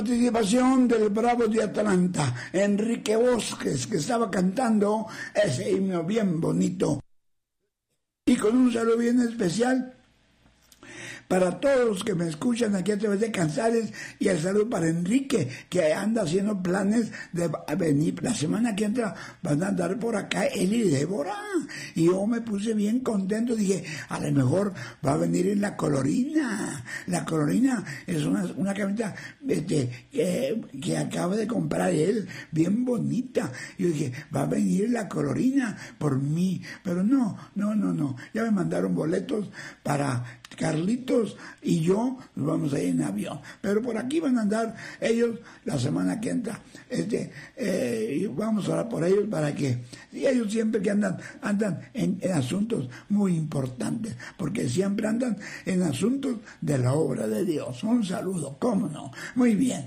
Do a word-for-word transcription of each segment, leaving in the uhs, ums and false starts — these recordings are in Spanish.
Participación del Bravo de Atlanta, Enrique Bosques, que estaba cantando ese himno bien bonito. Y con un saludo bien especial para todos los que me escuchan aquí a través de Cansares, y el saludo para Enrique, que anda haciendo planes de venir. La semana que entra van a andar por acá él y Débora, y yo me puse bien contento. Dije, a lo mejor va a venir en la Colorina. La Colorina es una, una camioneta este, eh, que acaba de comprar él, bien bonita. Yo dije, va a venir la Colorina por mí, pero no, no, no, no. Ya me mandaron boletos para Carlitos y yo, nos vamos a ir en avión, pero por aquí van a andar ellos la semana que entra. Este, eh, vamos a orar por ellos para que, y ellos siempre que andan, andan en, en asuntos muy importantes, porque siempre andan en asuntos de la obra de Dios. Un saludo, cómo no, muy bien.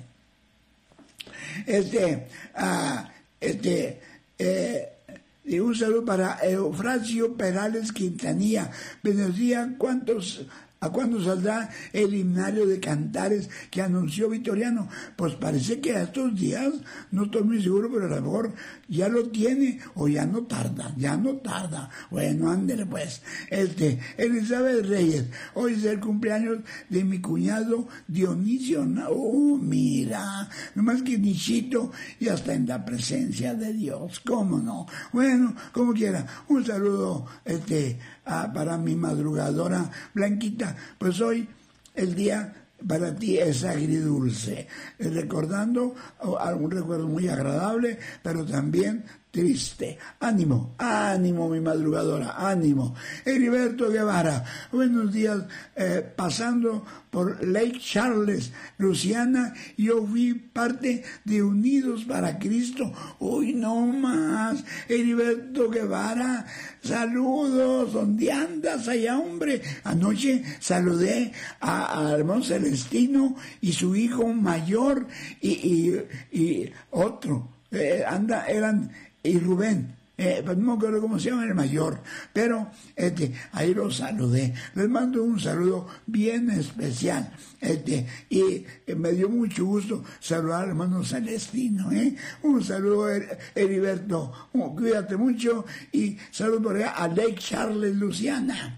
Este, ah, este, eh, Y un saludo para Eufrasio Perales Quintanilla. Buenos días, ¿cuántos, ¿a cuándo saldrá el himnario de Cantares que anunció Vitoriano? Pues parece que a estos días, no estoy muy seguro, pero a lo mejor ya lo tiene o ya no tarda, ya no tarda. Bueno, ándele pues. Este, Elizabeth Reyes, hoy es el cumpleaños de mi cuñado Dionisio. Oh, mira, nomás que nichito y hasta en la presencia de Dios, ¿cómo no? Bueno, como quiera, un saludo este, a, para mi madrugadora Blanquita. Pues hoy el día para ti es agridulce, recordando algún recuerdo muy agradable, pero también triste. Ánimo, ánimo mi madrugadora, ánimo. Heriberto Guevara, buenos días, eh, pasando por Lake Charles, Luciana, yo fui parte de Unidos para Cristo. Hoy no más. Heriberto Guevara, saludos, ¿dónde andas allá, hombre? Anoche saludé a, a hermano Celestino y su hijo mayor y, y, y otro, eh, anda, eran y Rubén, eh, pues no me acuerdo cómo se llama el mayor, pero este, ahí los saludé. Les mando un saludo bien especial, este, y eh, me dio mucho gusto saludar al hermano Celestino, ¿eh? Un saludo, Heriberto, oh, cuídate mucho, y saludo por allá a Lake Charles, Luciana.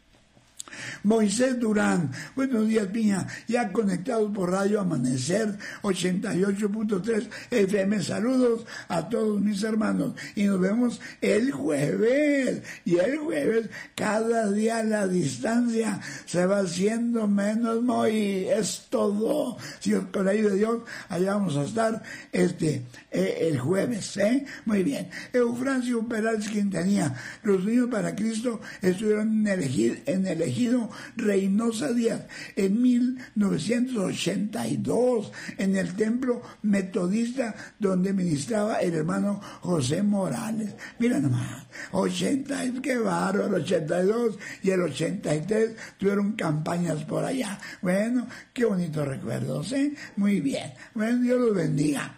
Moisés Durán, buenos días Piña, ya conectados por Radio Amanecer ochenta y ocho punto tres F M, saludos a todos mis hermanos y nos vemos el jueves, y el jueves cada día la distancia se va haciendo menos, muy, es todo, si con la ayuda de Dios allá vamos a estar este eh, el jueves, ¿eh? Muy bien. Eufrasio Perales Quintanilla, los Unidos para Cristo estuvieron en elegido, en elegido Reynosa Díaz en mil novecientos ochenta y dos en el templo metodista donde ministraba el hermano José Morales. Mira nomás, ochenta, qué bárbaro, el ochenta y dos y el ochenta y tres tuvieron campañas por allá. Bueno, qué bonitos recuerdos, ¿eh? Muy bien. Bueno, Dios los bendiga.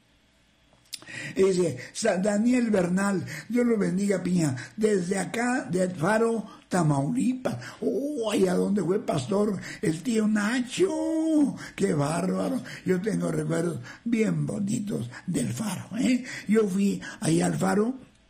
Y dice Daniel Bernal, Dios lo bendiga Piña, desde acá de Faro, Tamaulipas. Oh, allá donde fue pastor el tío Nacho, qué bárbaro. Yo tengo recuerdos bien bonitos del Faro, ¿eh? Yo fui allá al Faro,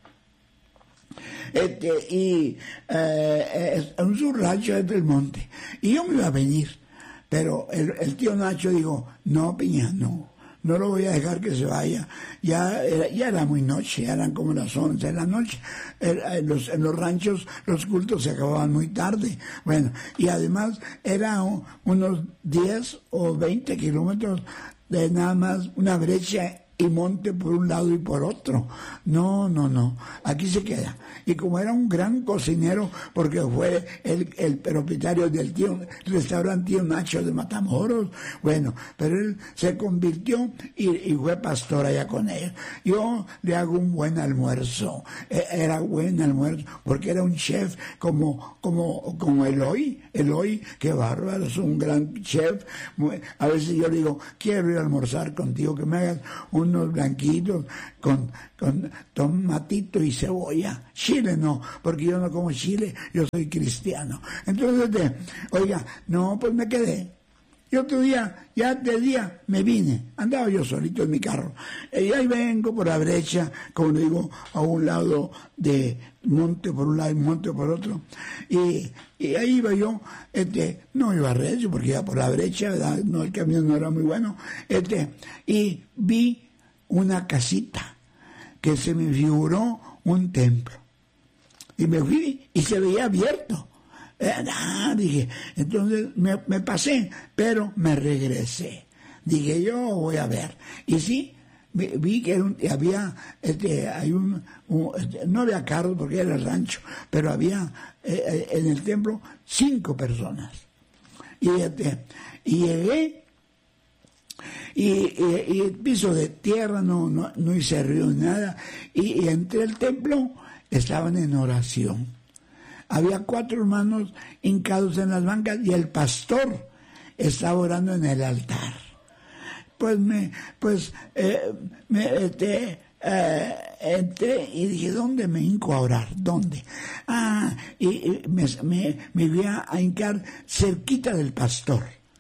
este, y eh, en un rancho del monte, y yo me iba a venir, pero el, el tío Nacho dijo, no Piña, no. No lo voy a dejar que se vaya. Ya era, ya era muy noche, ya eran como las once de la noche. En los, en los ranchos los cultos se acababan muy tarde. Bueno, y además era unos diez o veinte kilómetros de nada más una brecha y monte por un lado y por otro. No, no, no. Aquí se queda. Y como era un gran cocinero, porque fue el, el propietario del tío, restaurante Tío Nacho de Matamoros, bueno, pero él se convirtió y, y fue pastor allá con él. Yo le hago un buen almuerzo. Era buen almuerzo, porque era un chef como, como, como Eloy. Eloy, qué bárbaro, es un gran chef. A veces yo le digo, quiero ir a almorzar contigo, que me hagas unos blanquitos con, con tomatito y cebolla. Chile no, porque yo no como chile, yo soy cristiano. Entonces, de, oiga, no, pues me quedé. Y otro día, ya de día, me vine. Andaba yo solito en mi carro. Y ahí vengo por la brecha, como digo, a un lado de monte por un lado y monte por otro. Y, y ahí iba yo, este, no iba recio porque iba por la brecha, ¿verdad? No, el camino no era muy bueno. Este, y vi una casita que se me figuró un templo. Y me fui y se veía abierto. Ah, dije, entonces me, me pasé, pero me regresé. Dije, yo voy a ver. Y sí, vi que era un, había, este, hay un, un este, no había carros porque era el rancho, pero había eh, en el templo cinco personas. Y, este, y llegué, y, y, y el piso de tierra, no, no, no hice ruido ni nada, y, y entré al templo, estaban en oración. Había cuatro hermanos hincados en las bancas y el pastor estaba orando en el altar. Pues me, pues, eh, me, este, eh, entré y dije, ¿dónde me hinco a orar? ¿Dónde? Ah, y, y me, me, me voy a hincar cerquita del pastor.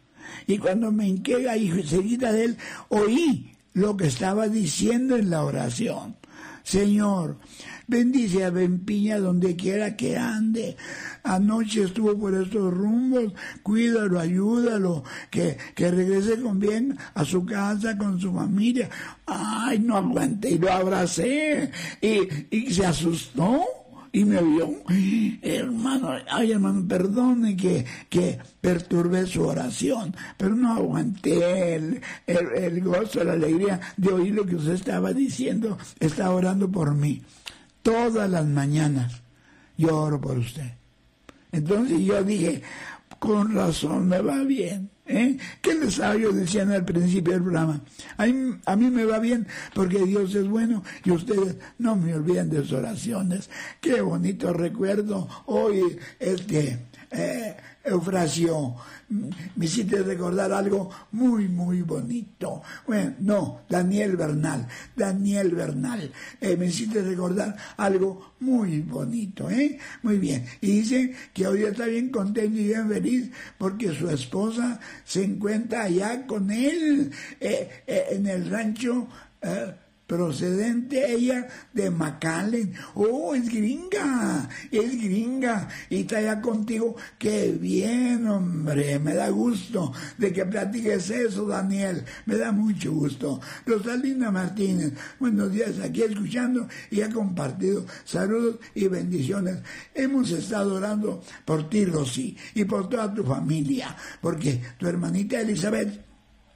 Y cuando me hinqué ahí cerquita de él, oí lo que estaba diciendo en la oración. Señor, bendice a Bempiña donde quiera que ande. Anoche estuvo por estos rumbos, cuídalo, ayúdalo, que, que regrese con bien a su casa, con su familia. Ay, no aguanté y lo abracé y, y se asustó. Y me vio, hermano, ay hermano, perdone que, que perturbé su oración, pero no aguanté el, el, el gozo, la alegría de oír lo que usted estaba diciendo, está orando por mí. Todas las mañanas yo oro por usted. Entonces yo dije, con razón me va bien. ¿Eh? ¿Qué les sabios decían al principio del programa? A mí, a mí me va bien porque Dios es bueno y ustedes no me olviden de sus oraciones. Qué bonito recuerdo hoy, este eh, Eufrasio, me hiciste recordar algo muy, muy bonito. Bueno, no, Daniel Bernal, Daniel Bernal, eh, me hiciste recordar algo muy bonito, ¿eh? Muy bien. Y dice que hoy está bien contento y bien feliz porque su esposa se encuentra allá con él, eh, eh, en el rancho, eh, procedente ella de McAllen. Oh, es gringa, es gringa y está allá contigo. Qué bien, hombre, me da gusto de que platiques eso, Daniel, me da mucho gusto. Rosalina Martínez, buenos días, aquí escuchando y ha compartido saludos y bendiciones. Hemos estado orando por ti, Rosy, y por toda tu familia, porque tu hermanita Elizabeth,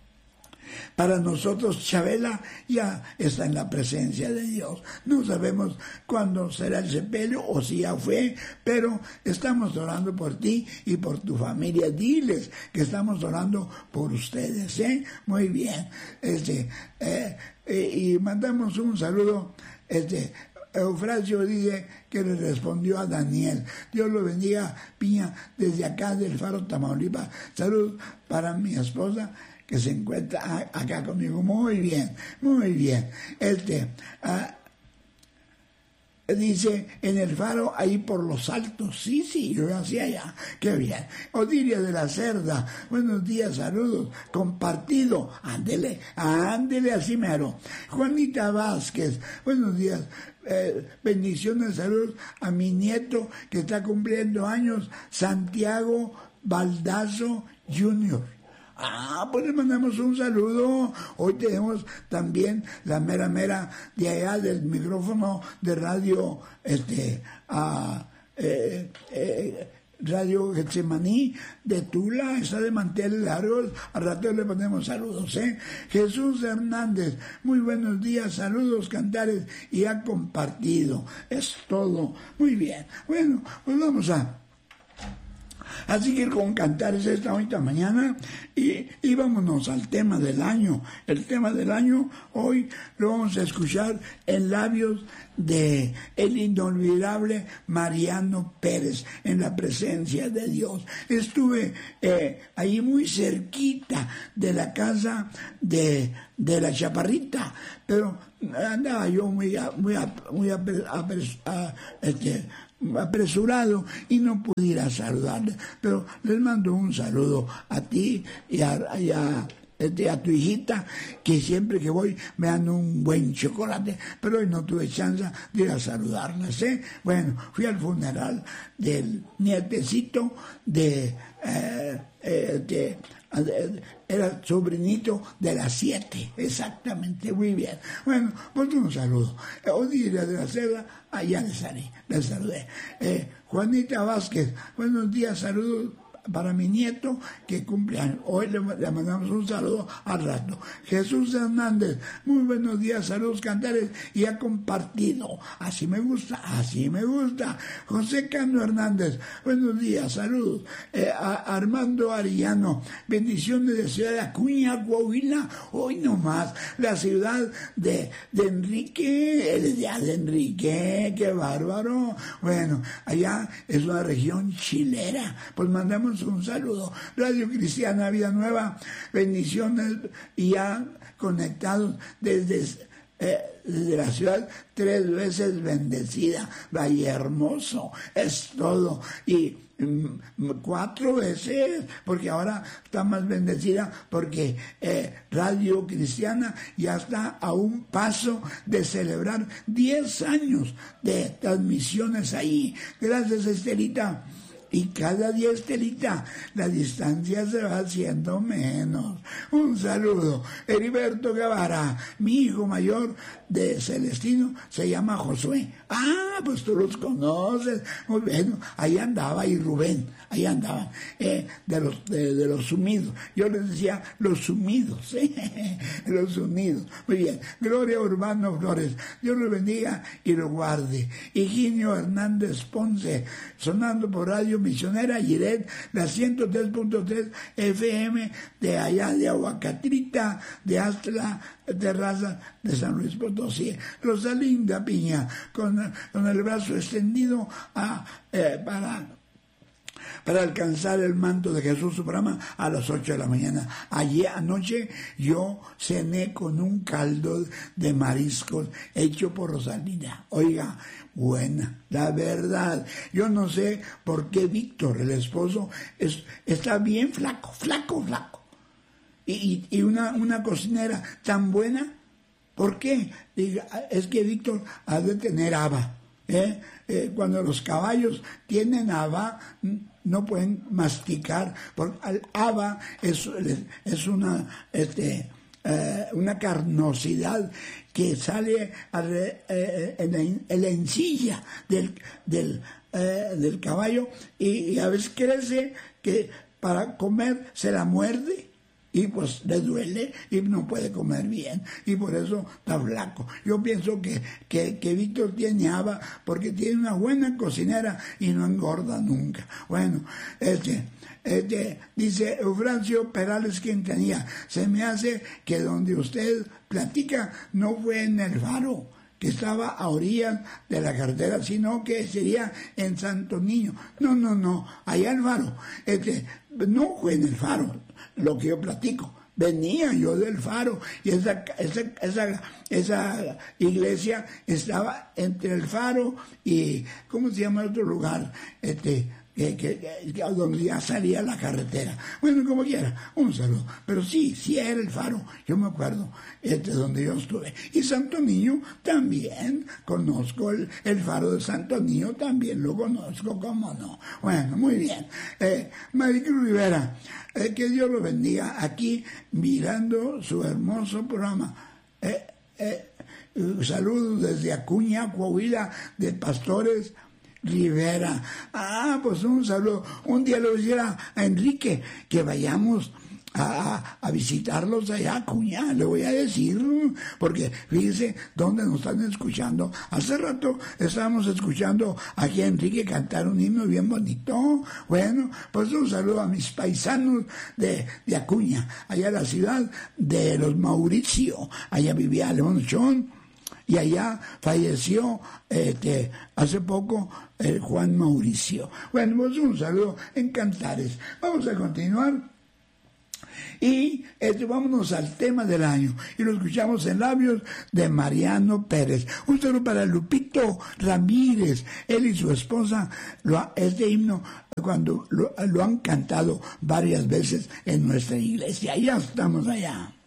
para nosotros, Chabela ya está en la presencia de Dios. No sabemos cuándo será el sepelio o si ya fue, pero estamos orando por ti y por tu familia. Diles que estamos orando por ustedes, ¿eh? Muy bien. Este, eh, eh, y mandamos un saludo. Este, Eufrasio dice que le respondió a Daniel. Dios lo bendiga, Piña, desde acá del Faro, Tamaulipas. Salud para mi esposa, que se encuentra acá conmigo. Muy bien, muy bien. Este, ah, dice, en el Faro, ahí por los altos. Sí, sí, yo hacía allá. Qué bien. Odilia de la Cerda, buenos días, saludos. Compartido. Ándele, ándele así mero. Juanita Vázquez, buenos días. Eh, bendiciones, saludos a mi nieto que está cumpliendo años, Santiago Baldazo junior Ah, pues le mandamos un saludo. Hoy tenemos también la mera mera de allá del micrófono de radio, este, a, eh, eh, Radio Getsemaní de Tula, está de manteles largos. Al rato le ponemos saludos, ¿eh? Jesús Hernández, muy buenos días, saludos, cantares, y ha compartido. Es todo. Muy bien. Bueno, pues vamos a Así que con cantares esta bonita mañana y, y vámonos al tema del año. El tema del año hoy lo vamos a escuchar en labios de el inolvidable Mariano Pérez, en la presencia de Dios. Estuve eh, ahí muy cerquita de la casa de, de la Chaparrita, pero andaba yo muy, muy, muy a, a, a, este, apresurado y no pudiera saludarles, pero les mando un saludo a ti y a, y a, a tu hijita, que siempre que voy me dan un buen chocolate, pero hoy no tuve chance de ir a saludarlas, ¿eh? Bueno, fui al funeral del nietecito de, eh, eh, de era sobrinito de las siete, exactamente, muy bien. Bueno, pues un saludo. Odilia de la Cebra, allá les salí, les saludé. Eh, Juanita Vázquez, buenos días, saludos para mi nieto que cumple años. Hoy le, le mandamos un saludo al rato. Jesús Hernández, muy buenos días, saludos Cantares, y ha compartido. Así me gusta, así me gusta. José Cano Hernández, buenos días, saludos. Eh, a Armando Arellano, bendiciones de Ciudad de Acuña, Coahuila, hoy nomás, la ciudad de, de Enrique, el día de Enrique, qué bárbaro. Bueno, allá es una región chilera, pues mandamos un saludo. Radio Cristiana Vida Nueva, bendiciones, y ya conectados desde, eh, desde la ciudad tres veces bendecida, Valle Hermoso, es todo, y mm, cuatro veces, porque ahora está más bendecida, porque eh, Radio Cristiana ya está a un paso de celebrar diez años de transmisiones ahí. Gracias, Estelita. Y cada día, Estelita, la distancia se va haciendo menos. Un saludo. Heriberto Guevara, mi hijo mayor de Celestino, se llama Josué. Ah, pues tú los conoces. Muy bien, ahí andaba, y Rubén, ahí andaba, eh, de los de, de los sumidos. Yo les decía los sumidos, eh, los unidos. Muy bien. Gloria Urbano Flores, Dios los bendiga y lo guarde. Higinio Hernández Ponce, sonando por Radio Misionera Giret, la ciento tres punto tres F M de allá de Aguacatrita, de Astla, Terraza de San Luis Potosí. Rosalinda Piña, con, con el brazo extendido a, eh, para... para alcanzar el manto de Jesús Suprema a las ocho de la mañana. Ayer anoche yo cené con un caldo de mariscos hecho por Rosalinda. Oiga, buena, la verdad. Yo no sé por qué Víctor, el esposo, es, está bien flaco, flaco, flaco. Y, y, y una, una cocinera tan buena, ¿por qué? Diga, es que Víctor ha de tener haba. ¿Eh? Eh, cuando los caballos tienen haba, no pueden masticar, porque el haba es, es una, este, eh, una carnosidad que sale a re, eh, en, la, en la encilla del, del, eh, del caballo, y, y a veces crece que para comer se la muerde, y pues le duele y no puede comer bien, y por eso está flaco. Yo pienso que, que, que Víctor tiene haba porque tiene una buena cocinera y no engorda nunca. Bueno, este, este dice Eufrancio Perales Quintanilla, se me hace que donde usted platica no fue en el Faro, que estaba a orillas de la carretera, sino que sería en Santo Niño. No, no, no, allá el Faro. Este, no fue en el Faro lo que yo platico. Venía yo del Faro, y esa, esa, esa, esa iglesia estaba entre el Faro y, ¿cómo se llama el otro lugar? Este, que, que, que, donde ya salía la carretera. Bueno, como quiera, un saludo. Pero sí, sí era el Faro, yo me acuerdo, este, donde yo estuve. Y Santo Niño también, conozco el, el Faro de Santo Niño, también lo conozco, ¿cómo no? Bueno, muy bien. Eh, Maricruz Rivera, eh, que Dios lo bendiga, aquí mirando su hermoso programa. Eh, eh, saludos desde Acuña, Coahuila, de Pastores Rivera. Ah, pues un saludo. Un día le dijera a Enrique que vayamos a, a visitarlos allá a Acuña, le voy a decir, porque fíjese dónde nos están escuchando. Hace rato estábamos escuchando aquí a Enrique cantar un himno bien bonito. Bueno, pues un saludo a mis paisanos de, de Acuña, allá en la ciudad de los Mauricio. Allá vivía León Chón, y allá falleció este, hace poco el Juan Mauricio. Bueno, pues un saludo en Cantares. Vamos a continuar Y este, vámonos al tema del año. Y lo escuchamos en labios de Mariano Pérez. Un saludo para Lupito Ramírez. Él y su esposa, lo, este himno, cuando lo, lo han cantado varias veces en nuestra iglesia. Ya estamos allá.